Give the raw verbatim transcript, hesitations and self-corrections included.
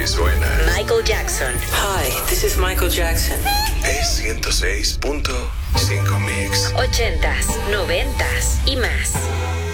que suena. Michael Jackson. Hi, this is Michael Jackson. Es ciento seis punto cinco Mix. Ochentas, noventas y más.